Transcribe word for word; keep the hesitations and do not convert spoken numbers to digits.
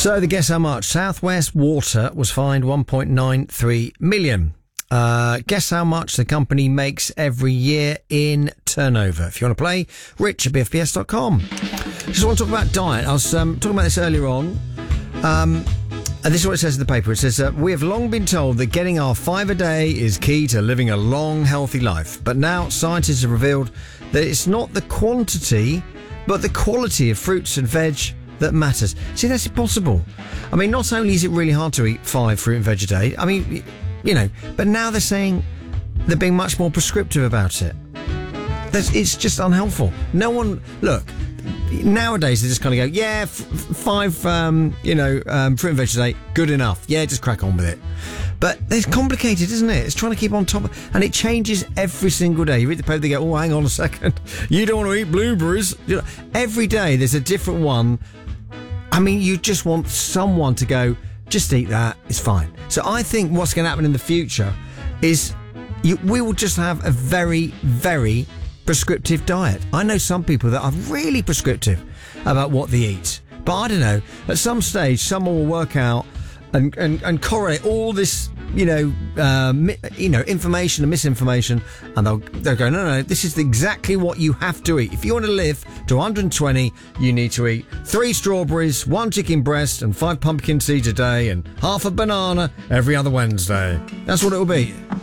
So the guess how much? Southwest Water was fined one point nine three million. Uh, guess how much the company makes every year in turnover. If you want to play, rich at b f p s dot com. Just want to talk about diet. I was um, talking about this earlier on. Um, and this is what it says in the paper. It says, uh, we have long been told that getting our five a day is key to living a long, healthy life. But now scientists have revealed that it's not the quantity, but the quality of fruits and veg that matters. See, that's impossible. I mean, not only is it really hard to eat five fruit and veg a day, I mean, you know, but now they're saying they're being much more prescriptive about it. That's, it's just unhelpful. No one, look, nowadays they just kind of go, yeah, f- five, um, you know, um, fruit and veg a day, good enough. Yeah, just crack on with it. But it's complicated, isn't it? It's trying to keep on top of, and it changes every single day. You read the paper, they go, oh, hang on a second, you don't want to eat blueberries. You know, every day there's a different one. I mean, you just want someone to go, just eat that, it's fine. So I think what's going to happen in the future is you, we will just have a very, very prescriptive diet. I know some people that are really prescriptive about what they eat. But I don't know, at some stage, someone will work out and, and, and correlate all this, you know, uh, mi- you know, information and misinformation, and they'll, they'll go, no, no, no, this is exactly what you have to eat. If you want to live to one hundred twenty, you need to eat three strawberries, one chicken breast, and five pumpkin seeds a day, and half a banana every other Wednesday. That's what it will be.